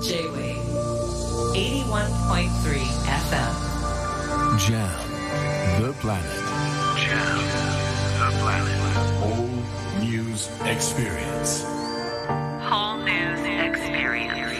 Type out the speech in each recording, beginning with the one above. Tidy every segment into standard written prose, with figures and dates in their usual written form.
J-Wave 81.3 FM Jam the planet. Jam the planet. Whole news experience. Whole news experience.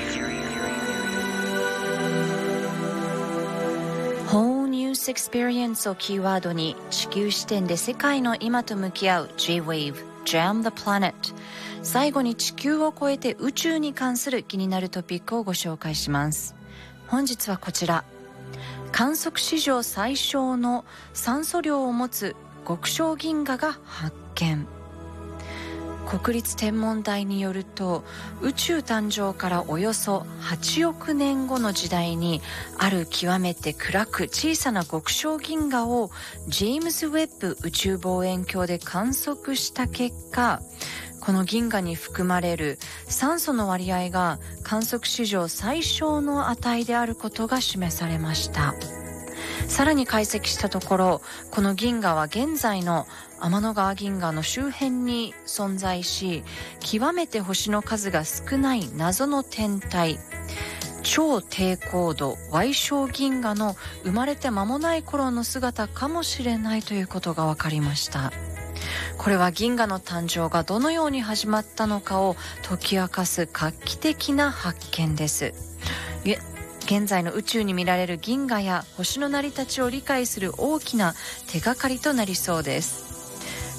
Whole News Experience をキーワードに地球視点で世界の今と向き合う J-Wave Jam the Planet。 最後に地球を超えて宇宙に関する気になるトピックをご紹介します。本日はこちら、観測史上最小の酸素量を持つ極小銀河が発見。国立天文台によると、宇宙誕生からおよそ8億年後の時代にある極めて暗く小さな極小銀河をジェームズ・ウェッブ宇宙望遠鏡で観測した結果、この銀河に含まれる酸素の割合が観測史上最小の値であることが示されました。さらに解析したところ、この銀河は現在の天の川銀河の周辺に存在し、極めて星の数が少ない謎の天体、超低高度 Y 小銀河の生まれて間もない頃の姿かもしれないということが分かりました。これは銀河の誕生がどのように始まったのかを解き明かす画期的な発見です。現在の宇宙に見られる銀河や星の成り立ちを理解する大きな手がかりとなりそうです。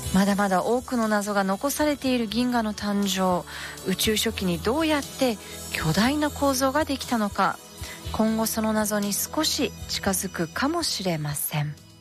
まだまだ多くの謎が残されている銀河の誕生、宇宙初期にどうやって巨大な構造ができたのか、今後その謎に少し近づくかもしれません。